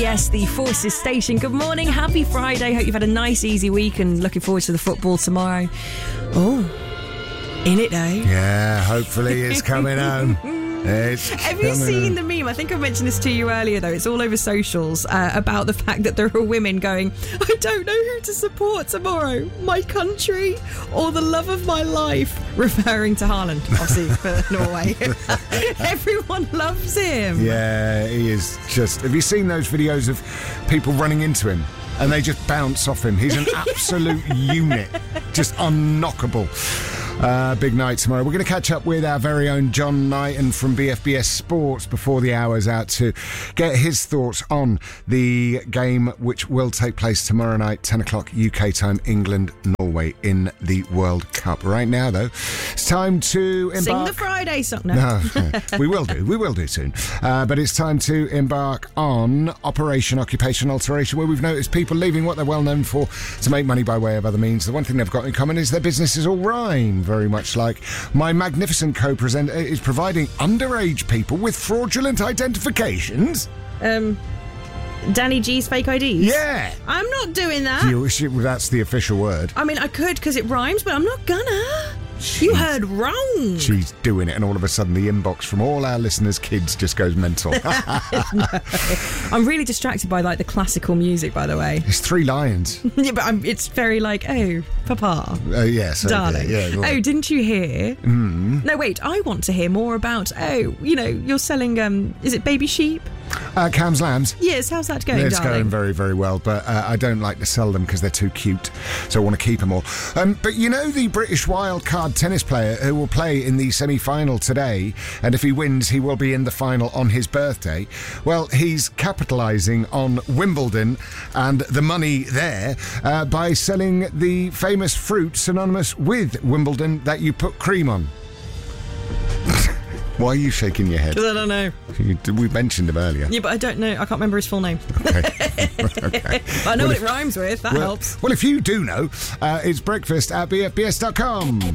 Yes, the Forces Station. Good morning, happy Friday. Hope you've had a nice, easy week and looking forward to the football tomorrow. Oh, in it though. Yeah, hopefully it's coming home. Have you seen the meme? I think I mentioned this to you earlier, though. It's all over socials about the fact that there are women going, I don't know who to support tomorrow, my country or the love of my life, referring to Haaland, obviously, for Norway. Everyone loves him. Yeah, he is just... Have you seen those videos of people running into him? And they just bounce off him. He's an absolute unit. Just unknockable. Big night tomorrow. We're going to catch up with our very own John Knighton from BFBS Sports before the hour's out to get his thoughts on the game which will take place tomorrow night, 10 o'clock UK time, England, Norway in the World Cup. Right now, though, it's time to embark... Sing the Friday song. No, we will do soon. But it's time to embark on Operation Occupation Alteration, where we've noticed people leaving what they're well known for to make money by way of other means. The one thing they've got in common is their businesses all rhyme, very much like my magnificent co-presenter is providing underage people with fraudulent identifications. Danny G's fake IDs? Yeah. I'm not doing that. That's the official word. I mean, I could because it rhymes, but I'm not gonna. You heard wrong. She's doing it, and all of a sudden the inbox from all our listeners' kids just goes mental. No. I'm really distracted by the classical music, by the way. It's Three Lions. Yeah, but it's very oh, Papa. Yes. Darling. Okay, yeah, oh, didn't you hear? Mm. No, wait, I want to hear more about, you're selling, is it baby sheep? Cam's Lambs. Yes, how's that going, It's darling? going very, very well, but I don't like to sell them because they're too cute, so I want to keep them all. But you know the British wildcard tennis player who will play in the semi-final today, and if he wins, he will be in the final on his birthday? Well, he's capitalising on Wimbledon and the money there by selling the famous fruit synonymous with Wimbledon that you put cream on. Why are you shaking your head? Because I don't know. We mentioned him earlier. Yeah, but I don't know. I can't remember his full name. Okay. But I know what it rhymes with. That helps. Well, if you do know, it's breakfast at bfbs.com.